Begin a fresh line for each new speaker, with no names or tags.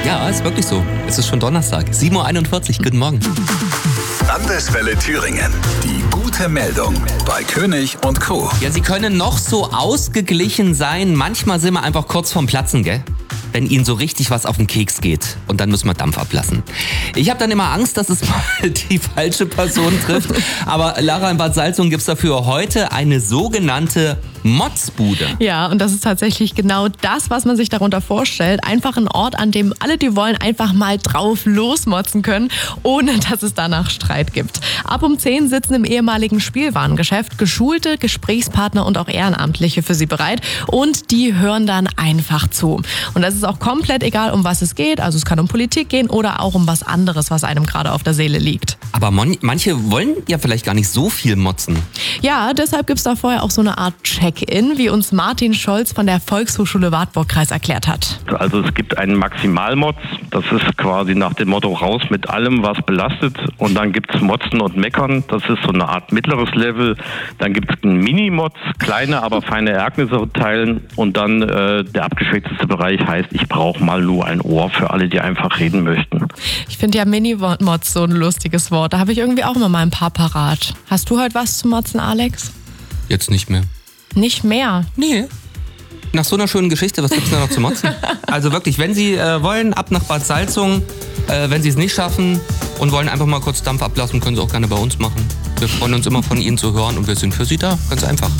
Ja, ist wirklich so. Es ist schon Donnerstag, 7.41 Uhr. Guten Morgen.
Landeswelle Thüringen. Die gute Meldung bei König und Co.
Ja, sie können noch so ausgeglichen sein. Manchmal sind wir einfach kurz vorm Platzen, gell? Wenn ihnen so richtig was auf den Keks geht. Und dann müssen wir Dampf ablassen. Ich habe dann immer Angst, dass es mal die falsche Person trifft. Aber Lara, in Bad Salzungen gibt es dafür heute eine sogenannte Motzbude.
Ja, und das ist tatsächlich genau das, was man sich darunter vorstellt. Einfach ein Ort, an dem alle, die wollen, einfach mal drauf losmotzen können, ohne dass es danach Streit gibt. Ab um 10 sitzen im ehemaligen Spielwarengeschäft geschulte Gesprächspartner und auch Ehrenamtliche für sie bereit. Und die hören dann einfach zu. Und das ist auch komplett egal, um was es geht. Also es kann um Politik gehen oder auch um was anderes, was einem gerade auf der Seele liegt.
Aber manche wollen ja vielleicht gar nicht so viel motzen.
Ja, deshalb gibt es da vorher auch so eine Art Check-in, wie uns Martin Scholz von der Volkshochschule Wartburg-Kreis erklärt hat.
Also es gibt einen Maximalmotz, das ist quasi nach dem Motto raus mit allem, was belastet. Und dann gibt es Motzen und Meckern, das ist so eine Art mittleres Level. Dann gibt es einen Mini-Motz, kleine, aber feine Ereignisse teilen. Und dann der abgeschwächteste Bereich heißt, ich brauche mal nur ein Ohr für alle, die einfach reden möchten.
Ich finde ja Mini-Motz so ein lustiges Wort. Da habe ich irgendwie auch immer mal ein paar parat. Hast du heute was zu motzen, Alex?
Jetzt nicht mehr.
Nicht mehr?
Nee. Nach so einer schönen Geschichte, was gibt's da noch zu motzen? Also wirklich, wenn Sie wollen, ab nach Bad Salzungen. Wenn Sie es nicht schaffen und wollen einfach mal kurz Dampf ablassen, können Sie auch gerne bei uns machen. Wir freuen uns immer von Ihnen zu hören und wir sind für Sie da. Ganz einfach.